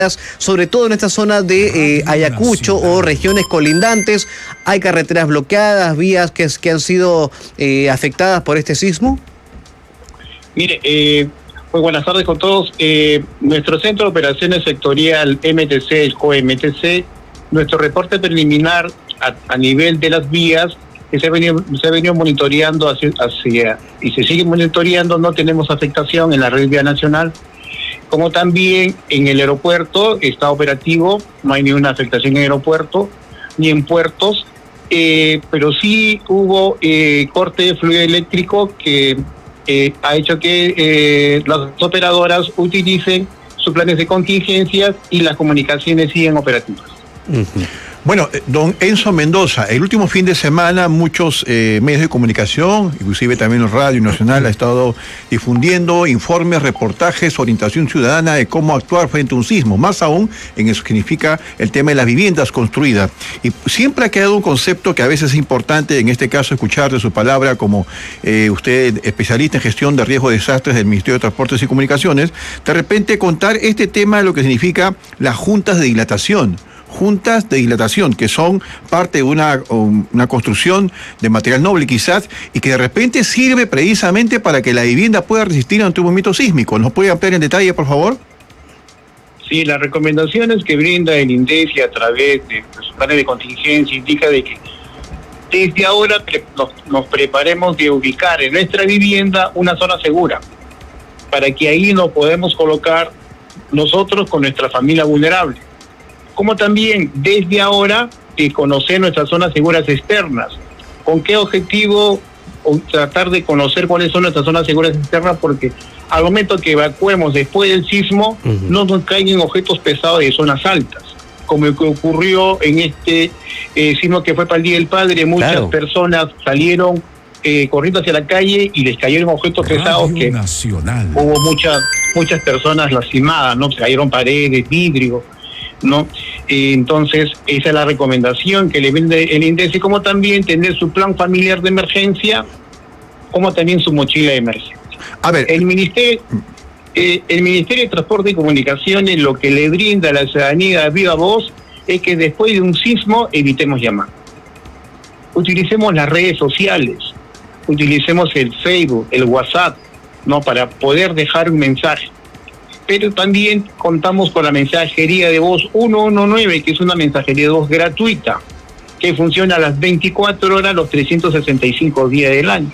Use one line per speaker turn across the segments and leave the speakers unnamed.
sobre todo en esta zona de Ayacucho o regiones colindantes? ¿Hay carreteras bloqueadas, vías que han sido afectadas por este sismo?
Mire, muy buenas tardes con todos. Nuestro Centro de Operaciones Sectorial MTC, el COE-MTC, nuestro reporte preliminar a nivel de las vías que se ha venido monitoreando y se sigue monitoreando. No tenemos afectación en la red vía nacional, como también en el aeropuerto está operativo, no hay ninguna afectación en el aeropuerto ni en puertos, pero sí hubo corte de fluido eléctrico que ha hecho que las operadoras utilicen sus planes de contingencias y las comunicaciones siguen operativas.
Uh-huh. Bueno, don Enzo Mendoza, el último fin de semana muchos medios de comunicación, inclusive también Radio Nacional, ha estado difundiendo informes, reportajes, orientación ciudadana de cómo actuar frente a un sismo, más aún en eso que significa el tema de las viviendas construidas. Y siempre ha quedado un concepto que a veces es importante, en este caso escuchar de su palabra como usted, especialista en gestión de riesgo de desastres del Ministerio de Transportes y Comunicaciones, de repente contar este tema de lo que significa las juntas de dilatación. Juntas de dilatación, que son parte de una construcción de material noble quizás, y que de repente sirve precisamente para que la vivienda pueda resistir ante un movimiento sísmico. ¿Nos puede ampliar en detalle, por favor?
Sí, las recomendaciones que brinda el INDECI a través de sus planes de contingencia indica de que desde ahora nos preparemos de ubicar en nuestra vivienda una zona segura, para que ahí nos podemos colocar nosotros con nuestra familia vulnerable. Como también desde ahora conocer nuestras zonas seguras externas. ¿Con qué objetivo? Tratar de conocer cuáles son nuestras zonas seguras externas, porque al momento que evacuemos después del sismo, no nos caigan objetos pesados de zonas altas, como el que ocurrió en este sismo que fue para el Día del Padre. Muchas personas salieron corriendo hacia la calle y les cayeron objetos pesados que hubo muchas personas lastimadas, ¿no? Se cayeron paredes, vidrio, ¿no? Entonces esa es la recomendación que le vende el INDECI, como también tener su plan familiar de emergencia, como también su mochila de emergencia.
A ver,
el Ministerio de Transporte y Comunicaciones lo que le brinda a la ciudadanía de viva voz es que después de un sismo evitemos llamar, utilicemos las redes sociales, utilicemos el Facebook, el WhatsApp, ¿no? Para poder dejar un mensaje. Pero también contamos con la mensajería de voz 119, que es una mensajería de voz gratuita, que funciona a las 24 horas, los 365 días del año.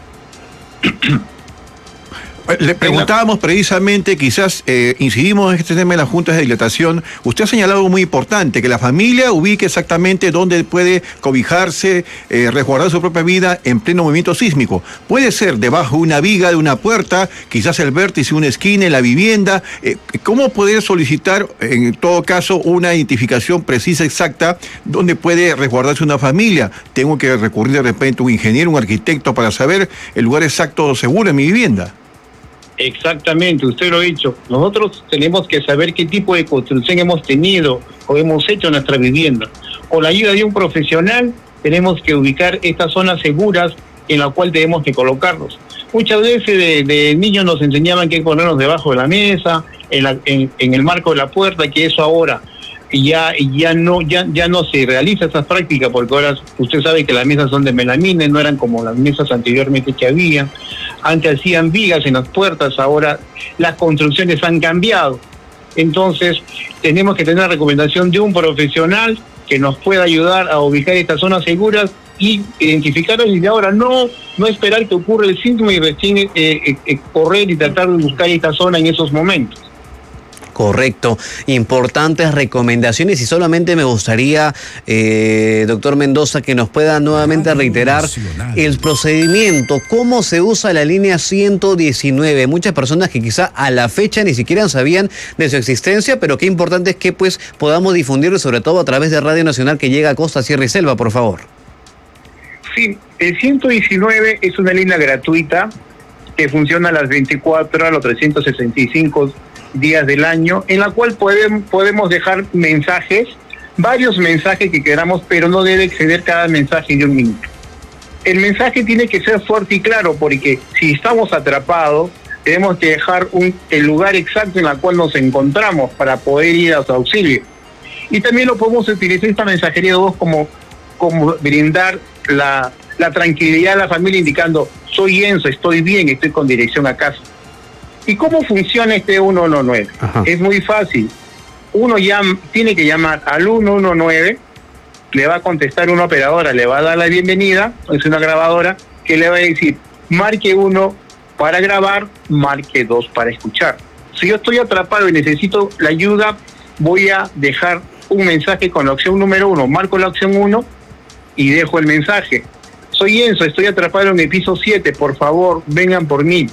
Le preguntábamos precisamente, quizás incidimos en este tema de las juntas de dilatación. Usted ha señalado algo muy importante, que la familia ubique exactamente dónde puede cobijarse, resguardar su propia vida en pleno movimiento sísmico. Puede ser debajo de una viga, de una puerta, quizás el vértice de una esquina en la vivienda. ¿Cómo poder solicitar, en todo caso, una identificación precisa, exacta, dónde puede resguardarse una familia? Tengo que recurrir de repente a un ingeniero, un arquitecto, para saber el lugar exacto seguro en mi vivienda.
Exactamente, usted lo ha dicho. Nosotros tenemos que saber qué tipo de construcción hemos tenido o hemos hecho en nuestra vivienda. Con la ayuda de un profesional tenemos que ubicar estas zonas seguras en la cual tenemos que colocarlos. Muchas veces de niños nos enseñaban que hay que ponernos debajo de la mesa, en el marco de la puerta, que eso ahora ya no se realiza esas prácticas, porque ahora usted sabe que las mesas son de melamina, no eran como las mesas anteriormente que había. Antes hacían vigas en las puertas, ahora las construcciones han cambiado. Entonces tenemos que tener la recomendación de un profesional que nos pueda ayudar a ubicar estas zonas seguras y identificarlas desde ahora, no esperar que ocurra el sismo y recién correr y tratar de buscar esta zona en esos momentos.
Correcto, importantes recomendaciones, y solamente me gustaría, doctor Mendoza, que nos pueda nuevamente reiterar el procedimiento, cómo se usa la línea 119. Muchas personas que quizá a la fecha ni siquiera sabían de su existencia, pero qué importante es que pues podamos difundirlo, sobre todo a través de Radio Nacional, que llega a Costa, Sierra y Selva, por favor.
Sí, el 119 es una línea gratuita que funciona a las 24 horas, los 365 días del año, en la cual podemos dejar mensajes, varios mensajes que queramos, pero no debe exceder cada mensaje de 1 minuto. El mensaje tiene que ser fuerte y claro, porque si estamos atrapados, tenemos que dejar el lugar exacto en el cual nos encontramos para poder ir a su auxilio. Y también lo podemos utilizar esta mensajería de voz como brindar la tranquilidad a la familia indicando: soy Enzo, estoy bien, estoy con dirección a casa. ¿Y cómo funciona este 119? Ajá. Es muy fácil. Uno tiene que llamar al 119, le va a contestar una operadora, le va a dar la bienvenida, es una grabadora, que le va a decir: marque 1 para grabar, marque 2 para escuchar. Si yo estoy atrapado y necesito la ayuda, voy a dejar un mensaje con la opción número 1. Marco la opción 1 y dejo el mensaje: soy Enzo, estoy atrapado en el piso 7, por favor, vengan por mí.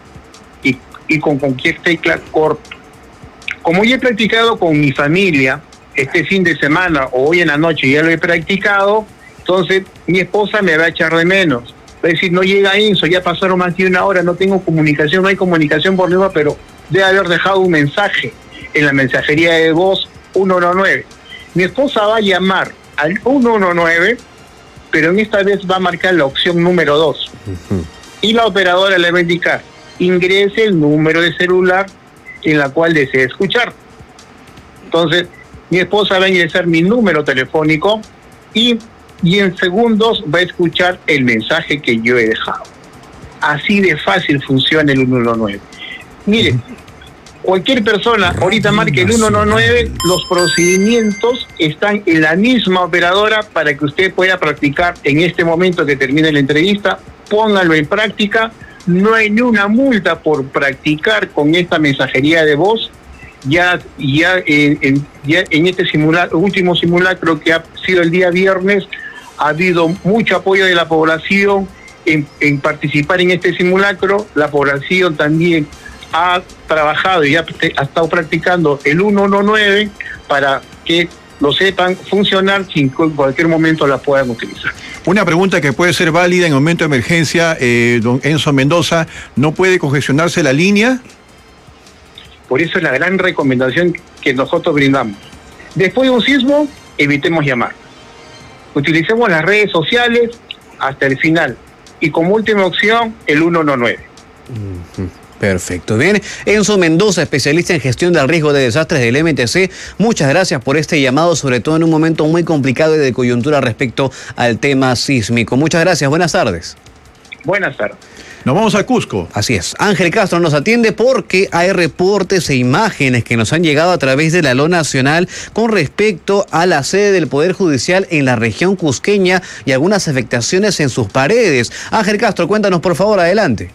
Y con cualquier tecla corto. Como ya he practicado con mi familia este fin de semana o hoy en la noche, ya lo he practicado, entonces mi esposa me va a echar de menos. Va a decir: no llega Enzo, ya pasaron más de una hora, no tengo comunicación, no hay comunicación por nada, pero debe haber dejado un mensaje en la mensajería de voz 119. Mi esposa va a llamar al 119, pero en esta vez va a marcar la opción número 2. Uh-huh. Y la operadora le va a indicar: ingrese el número de celular en la cual desea escuchar. Entonces, mi esposa va a ingresar mi número telefónico y en segundos va a escuchar el mensaje que yo he dejado. Así de fácil funciona el 119. Mire, cualquier persona ahorita marque el 119, los procedimientos están en la misma operadora para que usted pueda practicar en este momento que termine la entrevista. Póngalo en práctica. No hay ni una multa por practicar con esta mensajería de voz. Ya en este último simulacro que ha sido el día viernes, ha habido mucho apoyo de la población en participar en este simulacro. La población también ha trabajado y ha estado practicando el 119 para que lo sepan funcionar, si en cualquier momento la puedan utilizar.
Una pregunta que puede ser válida en momento de emergencia, don Enzo Mendoza: ¿no puede congestionarse la línea?
Por eso es la gran recomendación que nosotros brindamos. Después de un sismo, evitemos llamar. Utilicemos las redes sociales hasta el final. Y como última opción, el 119.
Perfecto. Bien, Enzo Mendoza, especialista en gestión del riesgo de desastres del MTC, muchas gracias por este llamado, sobre todo en un momento muy complicado y de coyuntura respecto al tema sísmico. Muchas gracias, buenas tardes.
Buenas tardes.
Nos vamos a Cusco.
Así es. Ángel Castro nos atiende porque hay reportes e imágenes que nos han llegado a través de la LO Nacional con respecto a la sede del Poder Judicial en la región cusqueña y algunas afectaciones en sus paredes. Ángel Castro, cuéntanos por favor, adelante.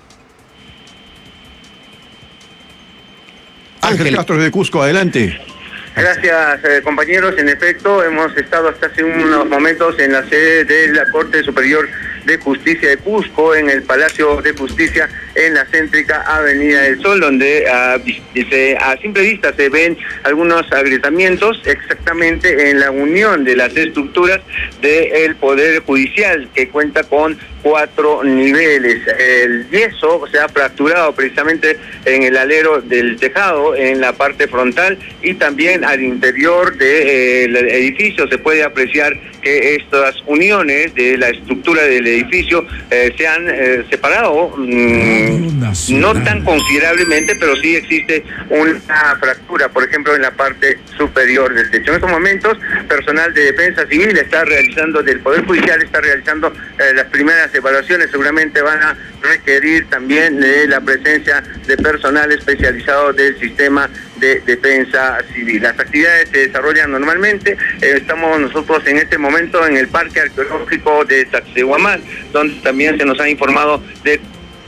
Ángel Castro de Cusco, adelante.
Gracias, compañeros. En efecto, hemos estado hasta hace unos momentos en la sede de la Corte Superior de Justicia de Cusco, en el Palacio de Justicia, en la céntrica Avenida del Sol, donde a simple vista se ven algunos agrietamientos exactamente en la unión de las estructuras del Poder Judicial, que cuenta con 4 niveles. El yeso se ha fracturado precisamente en el alero del tejado, en la parte frontal, y también al interior del edificio se puede apreciar que estas uniones de la estructura del edificio se han separado, no tan considerablemente, pero sí existe una fractura, por ejemplo, en la parte superior del techo. En estos momentos, personal de defensa civil del Poder Judicial está realizando las primeras evaluaciones. Seguramente van a requerir también de la presencia de personal especializado del sistema de defensa civil. Las actividades se desarrollan normalmente. Estamos nosotros en este momento en el Parque Arqueológico de Sacsayhuamán, donde también se nos ha informado de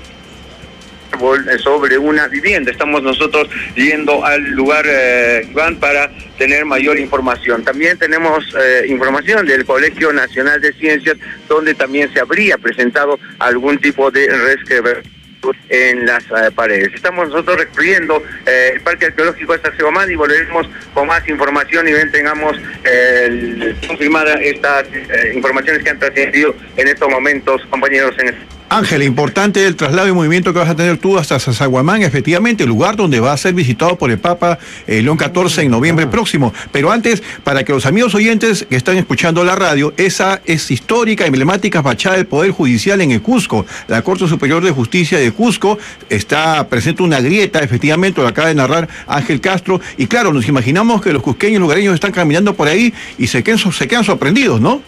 sobre una vivienda. Estamos nosotros yendo al lugar, Iván, para tener mayor información. También tenemos información del Colegio Nacional de Ciencias, donde también se habría presentado algún tipo de resquebrajo en las paredes. Estamos nosotros recorriendo el Parque Arqueológico de Sacsayhuamán y volveremos con más información y tengamos confirmada estas informaciones que han trascendido en estos momentos, compañeros.
Ángel, importante el traslado y movimiento que vas a tener tú hasta Sacsayhuamán, efectivamente, el lugar donde va a ser visitado por el Papa León XIV en noviembre próximo. Pero antes, para que los amigos oyentes que están escuchando la radio, esa es histórica, emblemática fachada del Poder Judicial en el Cusco. La Corte Superior de Justicia de Cusco presenta una grieta, efectivamente, lo acaba de narrar Ángel Castro. Y claro, nos imaginamos que los cusqueños lugareños están caminando por ahí y se quedan sorprendidos, ¿no?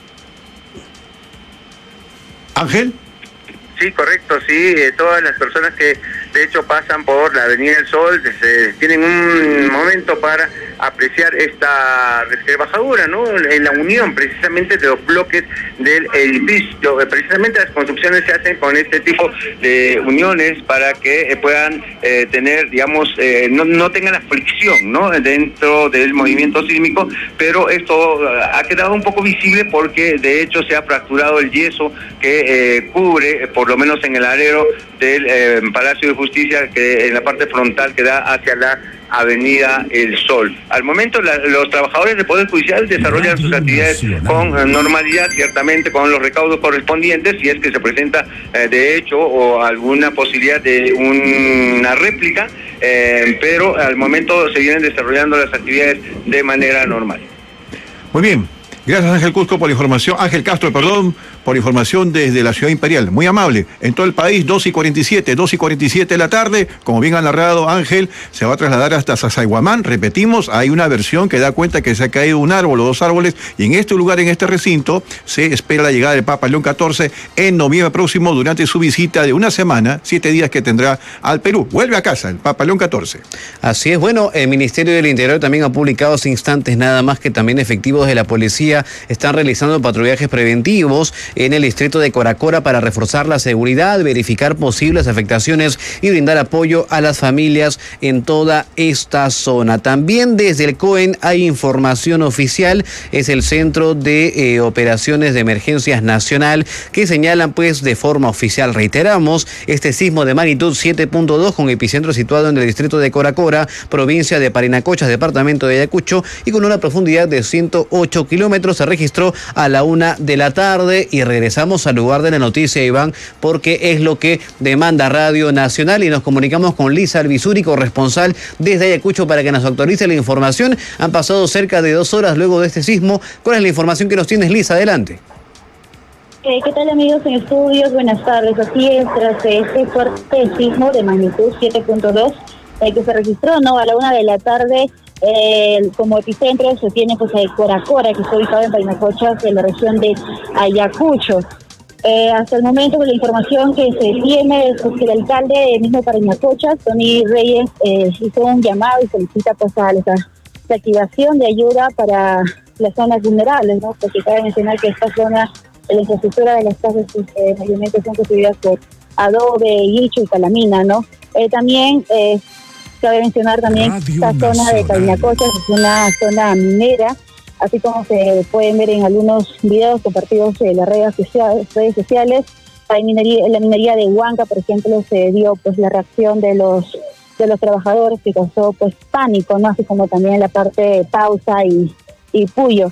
Ángel.
Sí, correcto, sí, todas las personas que de hecho pasan por la Avenida del Sol tienen un momento para apreciar esta rebajadura, ¿no? En la unión precisamente de los bloques del edificio. Precisamente las construcciones se hacen con este tipo de uniones para que puedan tener, digamos, no tengan la fricción, ¿no? Dentro del movimiento sísmico, pero esto ha quedado un poco visible porque de hecho se ha fracturado el yeso que cubre, por lo menos en el alero del Palacio de Justicia, que en la parte frontal que da hacia la Avenida El Sol. Al momento los trabajadores del Poder Judicial desarrollan sus actividades con normalidad, ciertamente con los recaudos correspondientes, si es que se presenta de hecho o alguna posibilidad de una réplica, pero al momento se vienen desarrollando las actividades de manera normal.
Muy bien. Gracias Ángel Cusco por la información, Ángel Castro, perdón, por información desde la Ciudad Imperial. Muy amable. En todo el país, 2:47 de la tarde, como bien ha narrado Ángel, se va a trasladar hasta Sacsayhuamán. Repetimos, hay una versión que da cuenta que se ha caído un árbol o dos árboles, y en este lugar, en este recinto, se espera la llegada del Papa León XIV en noviembre próximo, durante su visita de una semana, 7 días que tendrá al Perú. Vuelve a casa el Papa León XIV.
Así es. Bueno, el Ministerio del Interior también ha publicado hace instantes nada más que también efectivos de la policía están realizando patrullajes preventivos en el distrito de Coracora para reforzar la seguridad, verificar posibles afectaciones y brindar apoyo a las familias en toda esta zona. También desde el COEN hay información oficial, es el Centro de Operaciones de Emergencias Nacional, que señalan pues de forma oficial, reiteramos, este sismo de magnitud 7.2 con epicentro situado en el distrito de Coracora, provincia de Parinacochas, departamento de Ayacucho, y con una profundidad de 108 kilómetros. Se registró a la 1 de la tarde y regresamos al lugar de la noticia, Iván, porque es lo que demanda Radio Nacional, y nos comunicamos con Lisa Albizuri, corresponsal desde Ayacucho, para que nos actualice la información. Han pasado cerca de 2 horas luego de este sismo. ¿Cuál es la información que nos tienes, Lisa? Adelante.
¿Qué tal, amigos en estudios? Buenas tardes. Así es, tras este fuerte sismo de magnitud 7.2 que se registró, ¿no?, a la 1 de la tarde, como epicentro se tiene pues Coracora, que está ubicado en Parinacochas, en la región de Ayacucho. Hasta el momento, la información que se tiene es que el alcalde mismo de Parinacochas, Tony Reyes, hizo un llamado y solicita pues a la activación de ayuda para las zonas vulnerables, ¿no? Porque cabe mencionar que esta zona, la infraestructura de las casas mayormente son construidas por adobe, guicho y calamina, ¿no? También cabe mencionar también esta zona de Parinacochas es una zona minera, así como se pueden ver en algunos videos compartidos en las redes sociales. La minería de Huanca, por ejemplo, se dio pues la reacción de los trabajadores, que causó pues pánico, ¿no? Así como también la parte de Pausa y Puyo.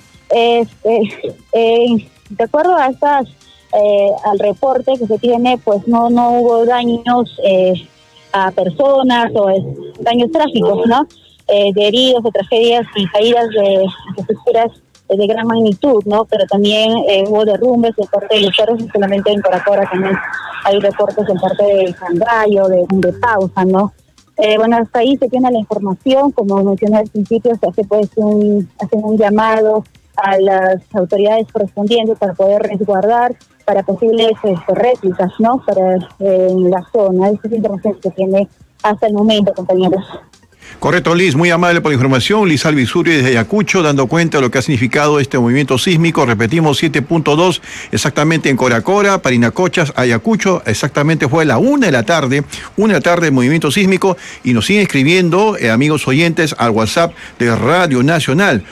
De acuerdo a al reporte que se tiene, pues no hubo daños a personas o daños trágicos, ¿no? De heridos, de tragedias y caídas de infraestructuras de gran magnitud, ¿no? Pero también hubo derrumbes en parte de los cerros, y solamente en Coracora también hay reportes en parte de Cangallo, de Pausa, ¿no? Bueno, hasta ahí se tiene la información. Como mencioné al principio, se hace pues hacen un llamado a las autoridades correspondientes para poder resguardar para posibles réplicas, ¿no?, para la zona. Esa es la información que se tiene hasta el momento, compañeros.
Correcto, Liz, muy amable por la información. Liz Albizuri desde Ayacucho, dando cuenta de lo que ha significado este movimiento sísmico. Repetimos, 7.2 exactamente en Coracora, Parinacochas, Ayacucho. Exactamente fue a la 1 de la tarde, el movimiento sísmico. Y nos siguen escribiendo, amigos oyentes, al WhatsApp de Radio Nacional,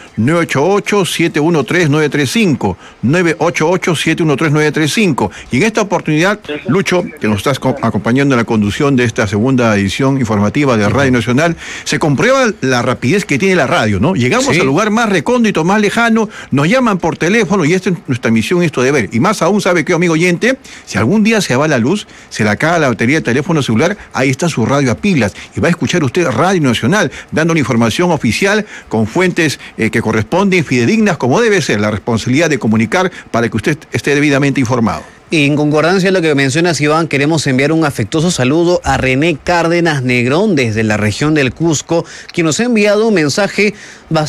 988-713-935, 988-713-935. Y en esta oportunidad, Lucho, que nos estás acompañando en la conducción de esta segunda edición informativa de Radio Nacional, se comprueba la rapidez que tiene la radio, ¿no? Llegamos al lugar más recóndito, más lejano, nos llaman por teléfono y esta es nuestra misión, esto de ver. Y más aún, ¿sabe qué, amigo oyente? Si algún día se va la luz, se le acaba la batería del teléfono celular, ahí está su radio a pilas y va a escuchar usted Radio Nacional, dando la información oficial con fuentes que corresponden, fidedignas, como debe ser, la responsabilidad de comunicar para que usted esté debidamente informado.
Y en concordancia a lo que mencionas, Iván, queremos enviar un afectuoso saludo a René Cárdenas Negrón desde la región del Cusco, quien nos ha enviado un mensaje bastante